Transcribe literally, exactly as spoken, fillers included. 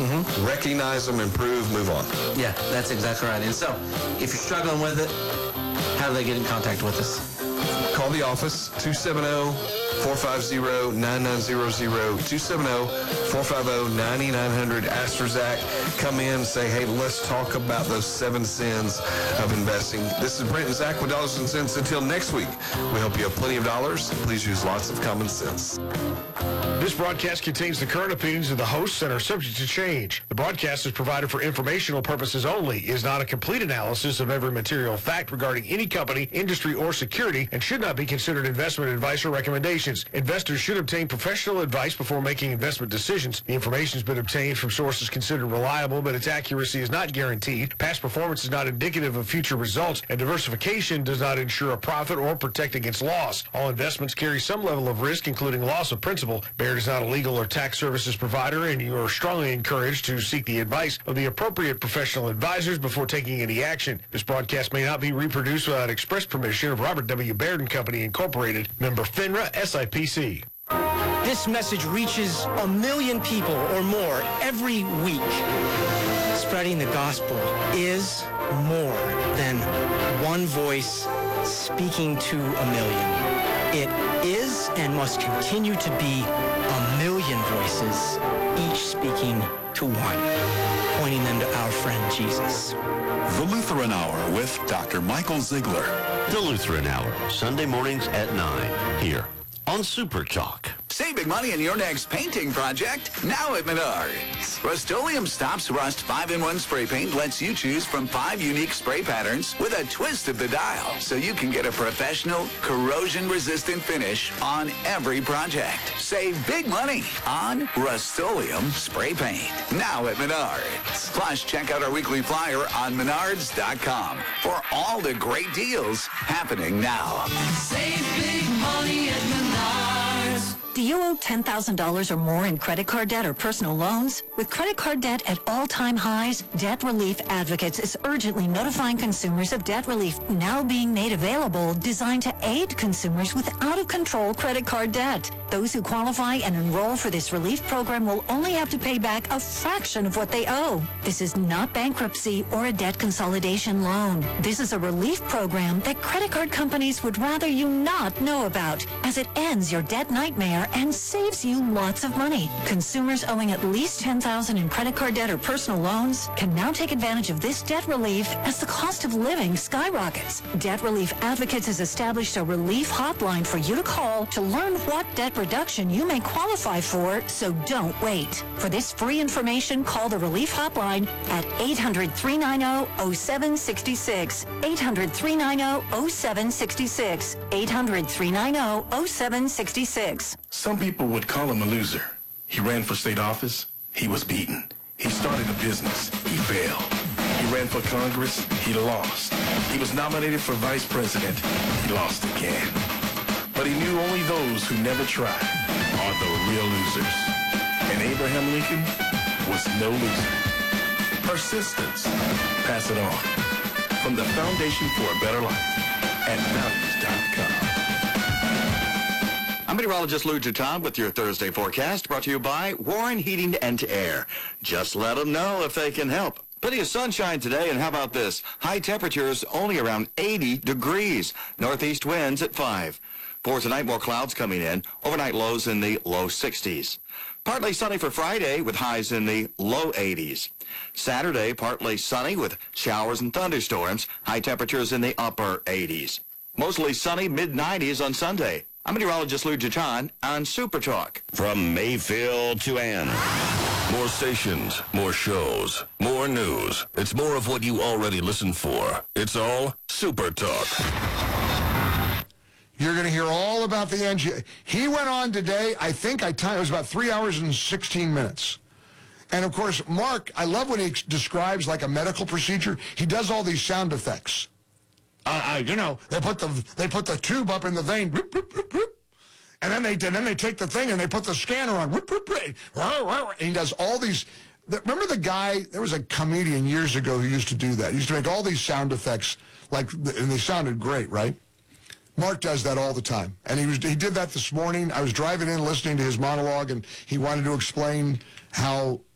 Mm-hmm. Recognize them, improve, move on. Yeah, that's exactly right. And so, if you're struggling with it, how do they get in contact with us? Call the office, two seven zero, four five zero, nine nine zero zero, two seven zero, four five zero, nine nine zero zero. Ask for Zach. Come in and say, hey, let's talk about those seven sins of investing. This is Brent and Zach with Dollars and Cents. Until next week, we hope you have plenty of dollars. Please use lots of common sense. This broadcast contains the current opinions of the hosts and are subject to change. The broadcast is provided for informational purposes only, is not a complete analysis of every material fact regarding any company, industry, or security, and should not be considered investment advice or recommendations. Investors should obtain professional advice before making investment decisions. The information has been obtained from sources considered reliable, but its accuracy is not guaranteed. Past performance is not indicative of future results, and diversification does not ensure a profit or protect against loss. All investments carry some level of risk, including loss of principal. Baird is not a legal or tax services provider, and you are strongly encouraged to seek the advice of the appropriate professional advisors before taking any action. This broadcast may not be reproduced without express permission of Robert W. Baird and Company, Incorporated, member FINRA, S I P C. This message reaches a million people or more every week. Spreading the gospel is more than one voice speaking to a million. It is and must continue to be a million voices, each speaking to one, pointing them to our friend Jesus. The Lutheran Hour with Doctor Michael Ziegler. The Lutheran Hour, Sunday mornings at nine, here on Super Talk. Save big money in your next painting project, now at Menards. Rust-Oleum Stops Rust five in one spray paint lets you choose from five unique spray patterns with a twist of the dial, so you can get a professional, corrosion-resistant finish on every project. Save big money on Rust-Oleum spray paint, now at Menards. Plus, check out our weekly flyer on menards dot com for all the great deals happening now. Save big money at Menards. Do you owe ten thousand dollars or more in credit card debt or personal loans? With credit card debt at all-time highs, Debt Relief Advocates is urgently notifying consumers of debt relief now being made available, designed to aid consumers with out-of-control credit card debt. Those who qualify and enroll for this relief program will only have to pay back a fraction of what they owe. This is not bankruptcy or a debt consolidation loan. This is a relief program that credit card companies would rather you not know about, as it ends your debt nightmare and saves you lots of money. Consumers owing at least ten thousand dollars in credit card debt or personal loans can now take advantage of this debt relief as the cost of living skyrockets. Debt Relief Advocates has established a relief hotline for you to call to learn what debt reduction you may qualify for, so don't wait. For this free information, call the relief hotline at eight hundred, three nine zero, zero seven six six, eight hundred, three nine zero, zero seven six six, eight hundred, three nine zero, zero seven six six. Some people would call him a loser. He ran for state office. He was beaten. He started a business. He failed. He ran for Congress. He lost. He was nominated for vice president. He lost again. But he knew only those who never tried are the real losers. And Abraham Lincoln was no loser. Persistence. Pass it on. From the Foundation for a Better Life at values dot com. I'm meteorologist Lou Jutan with your Thursday forecast, brought to you by Warren Heating and Air. Just let them know if they can help. Plenty of sunshine today, and how about this? High temperatures only around eighty degrees. Northeast winds at five. For tonight, more clouds coming in. Overnight lows in the low sixties. Partly sunny for Friday with highs in the low eighties. Saturday, partly sunny with showers and thunderstorms. High temperatures in the upper eighties. Mostly sunny, mid nineties on Sunday. I'm meteorologist Lou Jutan on Super Talk. From Mayfield to Ann. More stations, more shows, more news. It's more of what you already listen for. It's all Super Talk. You're going to hear all about the N G. He went on today, I think I timed, it was about three hours and sixteen minutes. And, of course, Mark, I love when he describes like a medical procedure. He does all these sound effects. Uh, uh, you know, they put the they put the tube up in the vein, whoop, whoop, whoop, whoop, and then they and then they take the thing and they put the scanner on, whoop, whoop, whoop, and he does all these. Remember the guy? There was a comedian years ago who used to do that. He used to make all these sound effects, like, and they sounded great, right? Mark does that all the time, and he was he did that this morning. I was driving in listening to his monologue, and he wanted to explain how